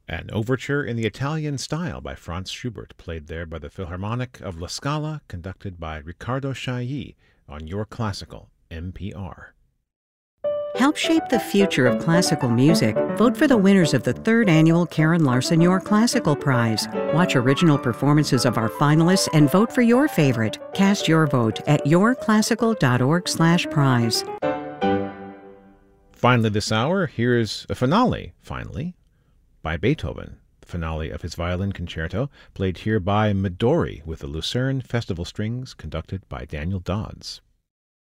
An overture in the Italian style by Franz Schubert, played there by the Philharmonic of La Scala, conducted by Riccardo Chailly on Your Classical, NPR. Help shape the future of classical music. Vote for the winners of the third annual Karen Larson Your Classical Prize. Watch original performances of our finalists and vote for your favorite. Cast your vote at yourclassical.org/prize. Finally this hour, here's a finale, by Beethoven, the finale of his violin concerto, played here by Midori with the Lucerne Festival Strings, conducted by Daniel Dodds.